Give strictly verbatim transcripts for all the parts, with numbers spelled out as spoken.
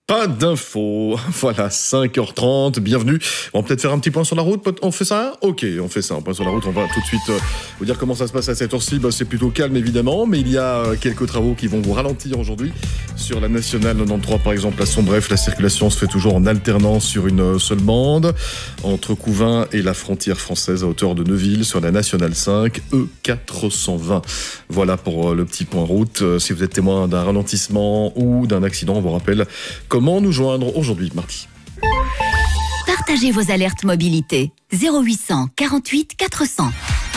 Pas d'infos. Voilà, cinq heures trente, bienvenue. On va peut-être faire un petit point sur la route. On fait ça? Ok, on fait ça. Un point sur la route. On va tout de suite euh, vous dire comment ça se passe à cette heure-ci. Bah, c'est plutôt calme, évidemment, mais il y a euh, quelques travaux qui vont vous ralentir aujourd'hui. Sur la nationale quatre-vingt-treize, par exemple, à Sombref, la circulation se fait toujours en alternance sur une seule bande. Entre Couvin et la frontière française à hauteur de Neuville, sur la nationale cinq, E quatre cent vingt. Voilà pour euh, le petit point route. Euh, si vous êtes témoin d'un ralentissement ou d'un accident, on vous rappelle comment nous joindre aujourd'hui, mardi. Partagez vos alertes mobilité. zéro huit cent quarante-huit quatre cents.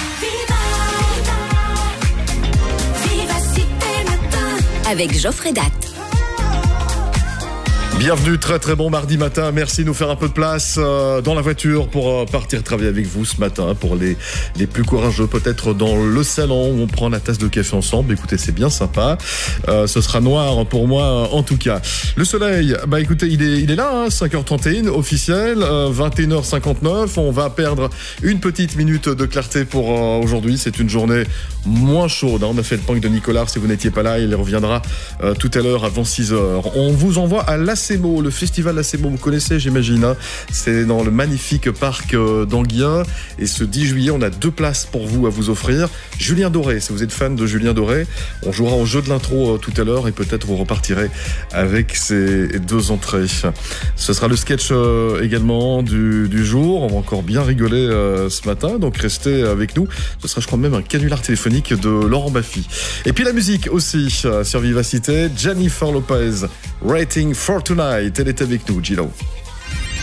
Avec Geoffrey Datt. Bienvenue, très très bon mardi matin. Merci de nous faire un peu de place euh, dans la voiture pour euh, partir travailler avec vous ce matin. Pour les, les plus courageux, peut-être dans le salon où on prend la tasse de café ensemble. Écoutez, c'est bien sympa. Euh, ce sera noir pour moi en tout cas. Le soleil, bah écoutez, il est, il est là, hein, cinq heures trente et un officiel, euh, vingt et une heures cinquante-neuf. On va perdre une petite minute de clarté pour euh, aujourd'hui. C'est une journée moins chaude. Hein. On a fait le punk de Nicolas. Si vous n'étiez pas là, il reviendra euh, tout à l'heure avant six heures. On vous envoie à l'A C M O, le festival A C M O, vous connaissez, j'imagine. Hein. C'est dans le magnifique parc euh, d'Anguien. Et ce dix juillet, on a deux places pour vous à vous offrir. Julien Doré, si vous êtes fan de Julien Doré, on jouera au jeu de l'intro euh, tout à l'heure et peut-être vous repartirez avec ces deux entrées. Ce sera le sketch euh, également du, du jour. On va encore bien rigoler euh, ce matin, donc restez avec nous. Ce sera, je crois, même un canular téléphonique de Laurent Baffy. Et puis la musique aussi euh, sur Vivacité. Jennifer Lopez, Waiting for Tonight. Elle est avec nous, Gilo.